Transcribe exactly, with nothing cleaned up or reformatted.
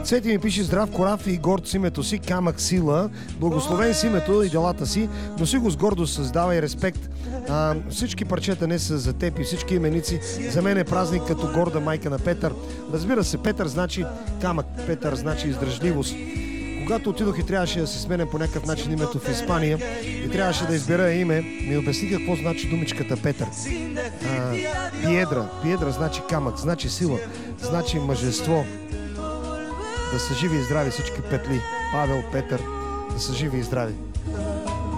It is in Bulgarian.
Цвети ми пише: здрав, корав и горд с името си, камък сила, благословен с името и делата си, носи го с гордост, създава и респект. А, всички парчета не са за теб и всички именици. За мен е празник като горда майка на Петър. Разбира се, Петър значи камък, Петър значи издръжливост. Когато отидох и трябваше да се сменя по някакъв начин името в Испания и трябваше да избера име, ми обясни какво значи думичката Петър. А, пиедра. Пиедра значи камък, значи сила, значи мъжество. Да са живи и здрави всички петли. Павел, Петър, да са живи и здрави.